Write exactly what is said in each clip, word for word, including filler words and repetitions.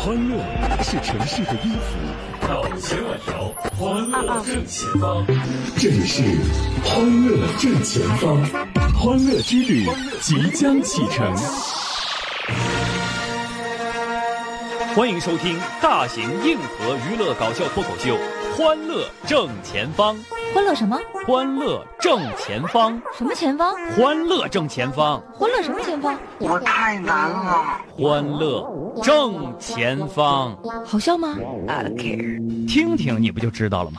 欢乐是城市的音符，到千万条，欢乐正前方。这里是欢乐正前方，欢乐之旅即将启程。欢迎收听大型硬核娱乐搞笑脱口秀《欢乐正前方》。 欢乐什么？ 欢乐正前方。 什么前方？ 欢乐正前方。 欢乐什么前方？ 我太难了。 欢乐正前方。 好笑吗？ I don't care。 听听你不就知道了吗？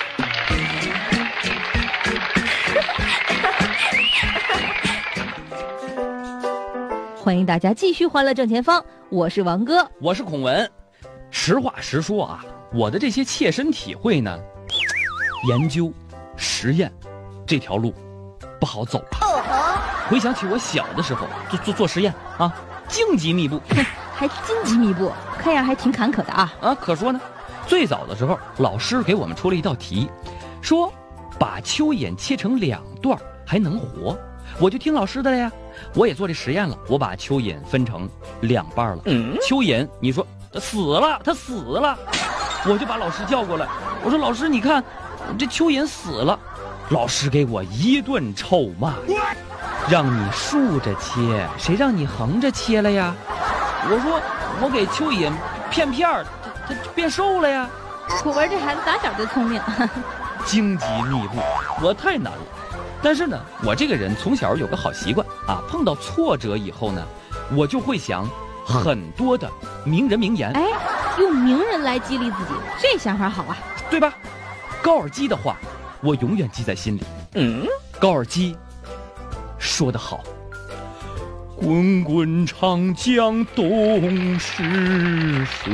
欢迎大家继续欢乐正前方，我是王哥， 我是孔文。实话实说啊，我的这些切身体会呢，研究实验这条路不好走啊。回想起我小的时候做做做实验啊，荆棘密布， 还荆棘密布，看样还挺坎坷的啊。 啊，可说呢，最早的时候老师给我们出了一道题，说把蚯蚓切成两段还能活，我就听老师的了呀。我也做这实验了，我把蚯蚓分成两半了。嗯，蚯蚓，你说它死了，它死了，我就把老师叫过来，我说老师，你看这蚯蚓死了。老师给我一顿臭骂，让你竖着切，谁让你横着切了呀？我说我给蚯蚓片片儿，它它变瘦了呀。 我玩这孩子打小就聪明。 荆棘密布，我太难了。但是呢，我这个人从小有个好习惯啊，碰到挫折以后呢，我就会想很多的名人名言。 哎，用名人来激励自己，这想法好啊， 对吧？高尔基的话，我永远记在心里。嗯，高尔基说得好：“滚滚长江东逝水，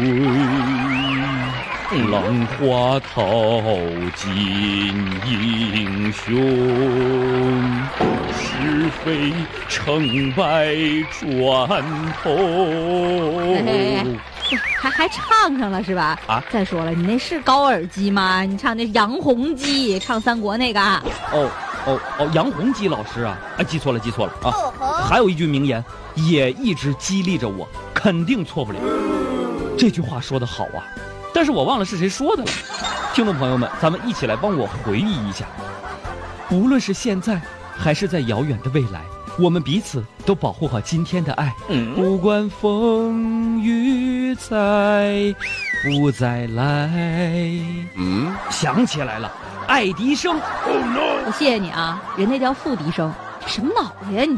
浪花淘尽英雄，是非成败转头。” 还还唱上了是吧？ 啊！ 再说了，你那是高尔基吗？你唱那是杨洪基，唱三国那个。 哦哦哦，杨洪基老师啊！啊，记错了，记错了啊！还有一句名言，也一直激励着我，肯定错不了。这句话说得好啊，但是我忘了是谁说的了。听众朋友们，咱们一起来帮我回忆一下。无论是现在，还是在遥远的未来，我们彼此都保护好今天的爱。嗯，不管风雨再不再来。嗯，想起来了，爱迪生。 我谢谢你啊，人那叫付笛声，什么脑子呀你？